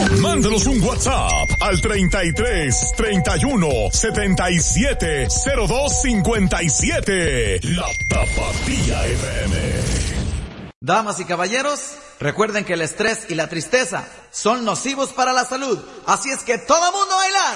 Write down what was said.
Mándanos un WhatsApp al 33 31 77 02 57. La Tapatía FM. Damas y caballeros, recuerden que el estrés y la tristeza son nocivos para la salud. Así es que todo mundo a bailar.